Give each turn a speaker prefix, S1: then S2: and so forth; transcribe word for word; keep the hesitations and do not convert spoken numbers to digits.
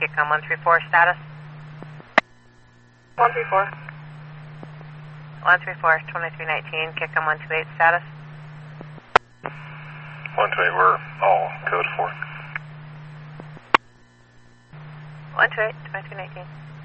S1: kick on one three four, status?
S2: one three four.
S1: one three four, twenty-three nineteen, kick on one two eight, status?
S3: one two eight, we're all code four.
S1: one two eight, twenty-three nineteen.